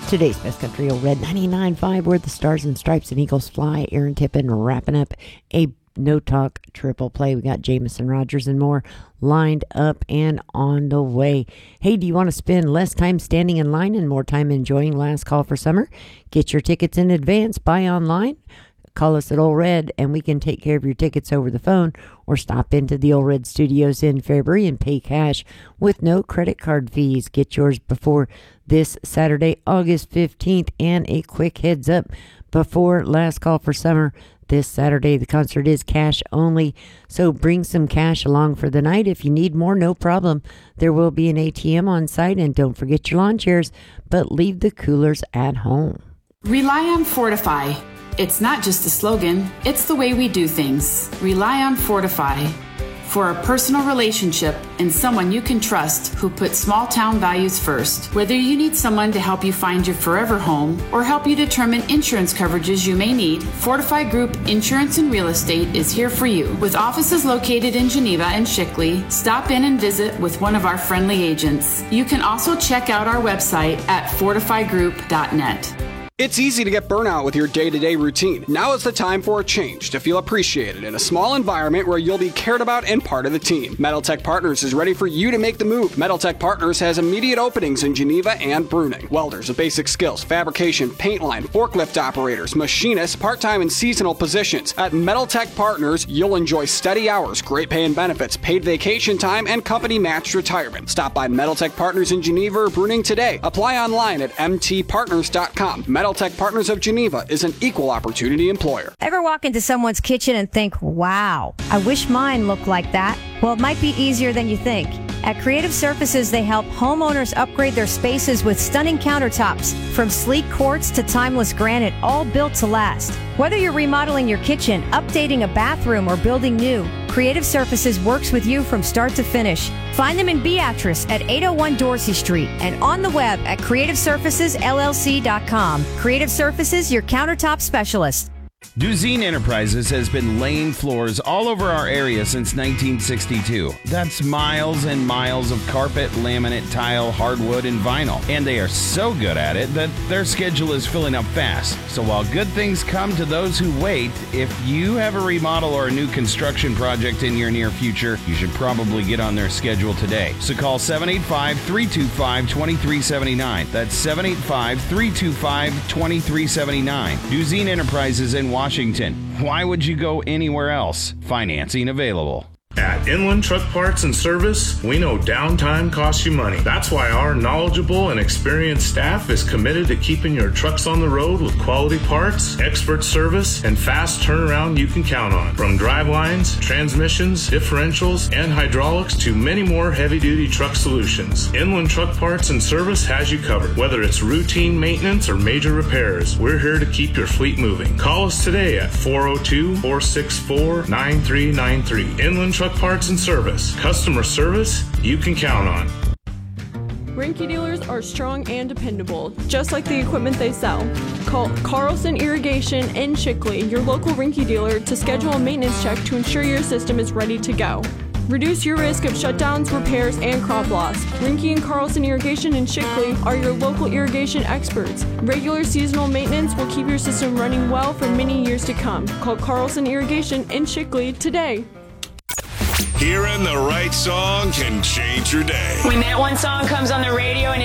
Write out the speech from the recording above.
Today's Best Country Old Red 99.5, where the Stars and Stripes and Eagles fly. Aaron Tippin wrapping up a No Talk triple play. We got Jamison Rogers and more lined up and on the way. Hey, do you want to spend less time standing in line and more time enjoying Last Call for Summer? Get your tickets in advance. Buy online. Call us at Old Red and we can take care of your tickets over the phone, or stop into the Old Red Studios in Fairbury and pay cash with no credit card fees. Get yours before this Saturday, August 15th. And a quick heads up before Last Call for Summer, this Saturday the concert is cash only, so bring some cash along for the night. If you need more, no problem. There will be an ATM on site, and don't forget your lawn chairs, but leave the coolers at home. Rely on Fortify. It's not just a slogan, it's the way we do things. Rely on Fortify for a personal relationship and someone you can trust who puts small town values first. Whether you need someone to help you find your forever home or help you determine insurance coverages you may need, Fortify Group Insurance and Real Estate is here for you. With offices located in Geneva and Shickley, stop in and visit with one of our friendly agents. You can also check out our website at fortifygroup.net. It's easy to get burnout with your day-to-day routine. Now is the time for a change to feel appreciated in a small environment where you'll be cared about and part of the team. Metal Tech Partners is ready for you to make the move. Metal Tech Partners has immediate openings in Geneva and Bruning. Welders of basic skills, fabrication, paint line, forklift operators, machinists, part-time and seasonal positions. At Metal Tech Partners, you'll enjoy steady hours, great pay and benefits, paid vacation time, and company-matched retirement. Stop by Metal Tech Partners in Geneva or Bruning today. Apply online at mtpartners.com. Metal Tech Partners of Geneva is an equal opportunity employer. Ever walk into someone's kitchen and think, wow, I wish mine looked like that? Well, it might be easier than you think. At Creative Surfaces, they help homeowners upgrade their spaces with stunning countertops, from sleek quartz to timeless granite, all built to last. Whether you're remodeling your kitchen, updating a bathroom, or building new, Creative Surfaces works with you from start to finish. Find them in Beatrice at 801 Dorsey Street and on the web at creativesurfacesllc.com. Creative Surfaces, your countertop specialist. Duzine Enterprises has been laying floors all over our area since 1962. That's miles and miles of carpet, laminate, tile, hardwood, and vinyl. And they are so good at it that their schedule is filling up fast. So while good things come to those who wait, if you have a remodel or a new construction project in your near future, you should probably get on their schedule today. So call 785-325-2379. That's 785-325-2379. Duzine Enterprises in Washington. Why would you go anywhere else? Financing available. At Inland Truck Parts and Service, we know downtime costs you money. That's why our knowledgeable and experienced staff is committed to keeping your trucks on the road with quality parts, expert service, and fast turnaround you can count on. From drivelines, transmissions, differentials, and hydraulics to many more heavy-duty truck solutions, Inland Truck Parts and Service has you covered. Whether it's routine maintenance or major repairs, we're here to keep your fleet moving. Call us today at 402-464-9393. Inland Truck Parts and Service. Customer service you can count on. Rinky dealers are strong and dependable, just like the equipment they sell. Call Carlson Irrigation in Shickley, your local Rinky dealer, to schedule a maintenance check to ensure your system is ready to go. Reduce your risk of shutdowns, repairs, and crop loss. Rinky and Carlson Irrigation in Shickley are your local irrigation experts. Regular seasonal maintenance will keep your system running well for many years to come. Call Carlson Irrigation in Shickley today. Hearing the right song can change your day. When that one song comes on the radio and